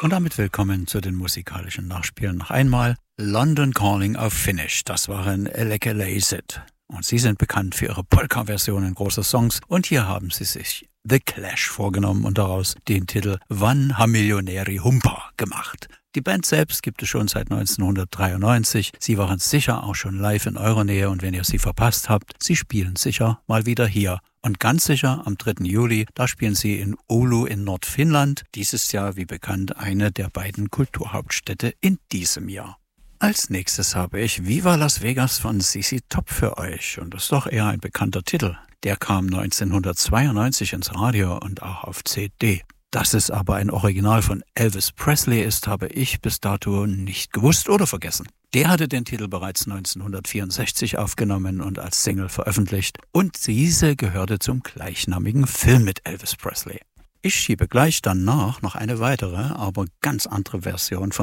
Und damit willkommen zu den musikalischen Nachspielen. Noch einmal London Calling auf Finnish. Das waren Elekelaiset. Und sie sind bekannt für ihre Polka-Versionen großer Songs. Und hier haben sie sich The Clash vorgenommen und daraus den Titel Vanha Miljonäri Humpa gemacht. Die Band selbst gibt es schon seit 1993. Sie waren sicher auch schon live in eurer Nähe und wenn ihr sie verpasst habt, sie spielen sicher mal wieder hier. Und ganz sicher am 3. Juli, da spielen sie in Oulu in Nordfinnland. Dieses Jahr, wie bekannt, eine der beiden Kulturhauptstädte in diesem Jahr. Als nächstes habe ich Viva Las Vegas von ZZ Top für euch. Und das ist doch eher ein bekannter Titel. Der kam 1992 ins Radio und auch auf CD. Dass es aber ein Original von Elvis Presley ist, habe ich bis dato nicht gewusst oder vergessen. Der hatte den Titel bereits 1964 aufgenommen und als Single veröffentlicht. Und diese gehörte zum gleichnamigen Film mit Elvis Presley. Ich schiebe gleich danach noch eine weitere, aber ganz andere Version von